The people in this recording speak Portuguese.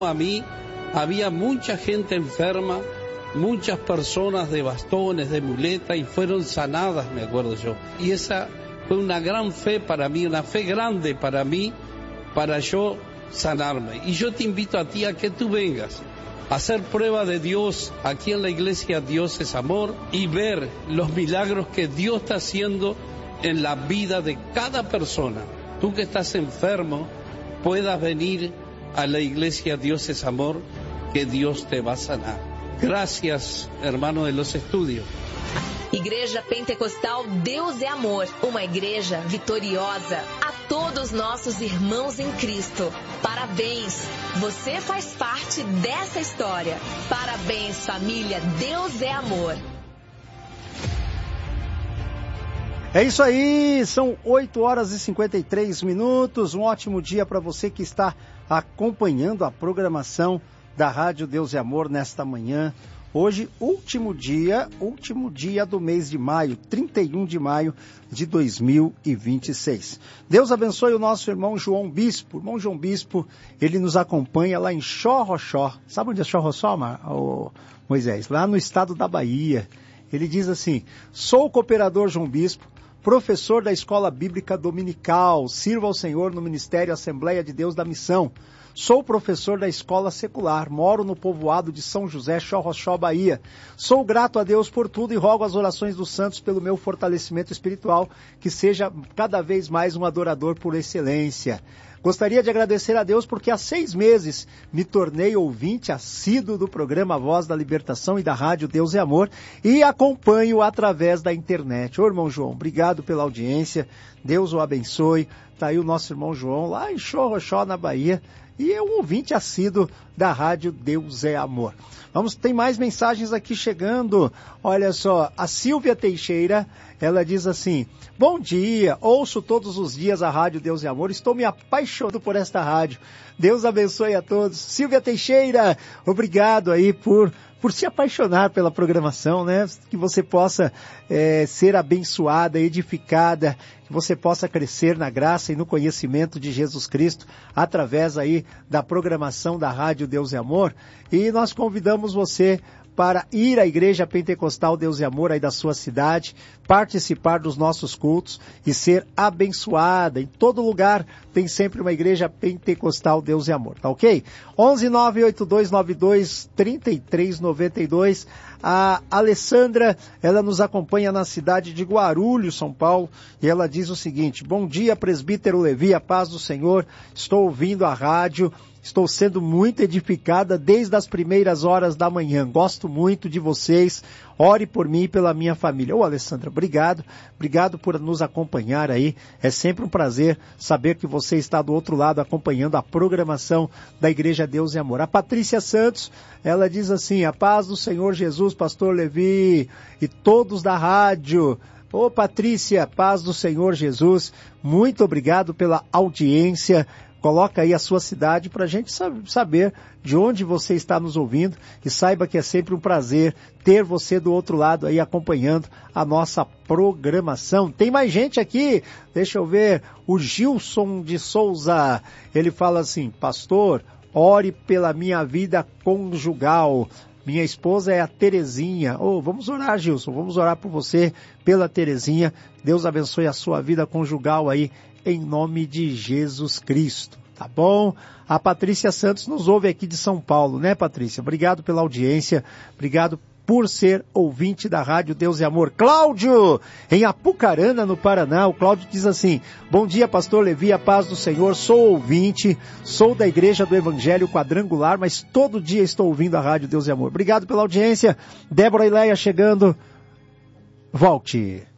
A mí había mucha gente enferma, muchas personas de bastones, de muletas, y fueron sanadas, me acuerdo yo. Y esa fue una gran fe para mí, una fe grande para mí, para yo sanarme. Y yo te invito a ti a que tú vengas a hacer prueba de Dios aquí en la iglesia Dios es Amor y ver los milagros que Dios está haciendo en la vida de cada persona. Tú que estás enfermo, puedas venir a la iglesia Dios es Amor, que Dios te va a sanar. Gracias, hermano de los estudios. Igreja Pentecostal Deus é Amor, uma igreja vitoriosa. A todos nossos irmãos em Cristo, parabéns! Você faz parte dessa história. Parabéns, família Deus é Amor. É isso aí, são 8h53. Um ótimo dia para você que está acompanhando a programação da Rádio Deus é Amor nesta manhã. Hoje, último dia do mês de maio, 31 de maio de 2026. Deus abençoe o nosso irmão João Bispo. Irmão João Bispo, ele nos acompanha lá em Xorroxó. Sabe onde é Xorroxó, Moisés? Lá no estado da Bahia. Ele diz assim: sou o cooperador João Bispo, professor da Escola Bíblica Dominical, sirvo ao Senhor no Ministério Assembleia de Deus da Missão. Sou professor da escola secular, moro no povoado de São José, Xorroxó, Bahia. Sou grato a Deus por tudo e rogo as orações dos santos pelo meu fortalecimento espiritual, que seja cada vez mais um adorador por excelência. Gostaria de agradecer a Deus porque há 6 meses me tornei ouvinte assíduo do programa Voz da Libertação e da Rádio Deus é Amor e acompanho através da internet. Ô irmão João, obrigado pela audiência, Deus o abençoe. Está aí o nosso irmão João lá em Xorroxó, na Bahia, e é um ouvinte assíduo da Rádio Deus é Amor. Tem mais mensagens aqui chegando. Olha só, a Silvia Teixeira, ela diz assim: bom dia, ouço todos os dias a Rádio Deus é Amor, estou me apaixonando por esta rádio. Deus abençoe a todos. Silvia Teixeira, obrigado aí por se apaixonar pela programação, né? Que você possa ser abençoada, edificada, que você possa crescer na graça e no conhecimento de Jesus Cristo através aí da programação da Rádio Deus é Amor. E nós convidamos você para ir à Igreja Pentecostal Deus é Amor aí da sua cidade, participar dos nossos cultos e ser abençoada. Em todo lugar tem sempre uma Igreja Pentecostal Deus é Amor, tá ok? 11982923392. A Alessandra, ela nos acompanha na cidade de Guarulhos, São Paulo, e ela diz o seguinte: bom dia, presbítero Levi, a paz do Senhor, estou ouvindo a rádio, estou sendo muito edificada desde as primeiras horas da manhã. Gosto muito de vocês. Ore por mim e pela minha família. Ô, Alessandra, obrigado. Obrigado por nos acompanhar aí. É sempre um prazer saber que você está do outro lado acompanhando a programação da Igreja Deus e Amor. A Patrícia Santos, ela diz assim: a paz do Senhor Jesus, pastor Levi e todos da rádio. Ô, Patrícia, paz do Senhor Jesus. Muito obrigado pela audiência. Coloca aí a sua cidade para a gente saber de onde você está nos ouvindo e saiba que é sempre um prazer ter você do outro lado aí acompanhando a nossa programação. Tem mais gente aqui, deixa eu ver, o Gilson de Souza, ele fala assim: pastor, ore pela minha vida conjugal. Minha esposa é a Terezinha. Vamos orar, Gilson, vamos orar por você, pela Terezinha. Deus abençoe a sua vida conjugal aí, em nome de Jesus Cristo, tá bom? A Patrícia Santos nos ouve aqui de São Paulo, né, Patrícia? Obrigado pela audiência, obrigado por ser ouvinte da Rádio Deus é Amor. Cláudio, em Apucarana, no Paraná, o Cláudio diz assim: bom dia, pastor Levi, a paz do Senhor, sou ouvinte, sou da Igreja do Evangelho Quadrangular, mas todo dia estou ouvindo a Rádio Deus é Amor. Obrigado pela audiência. Débora e Leia chegando, volte.